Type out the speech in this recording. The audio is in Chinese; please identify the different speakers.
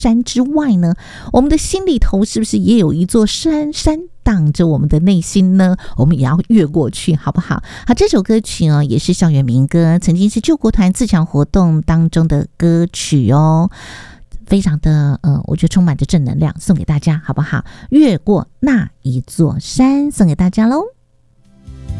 Speaker 1: 山之外呢，我们的心里头是不是也有一座山挡着我们的内心呢？我们也要越过去，好不好？好，这首歌曲哦，也是校园民歌，曾经是救国团自强活动当中的歌曲哦，非常的我觉得充满着正能量，送给大家，好不好？越过那一座山，送给大家喽。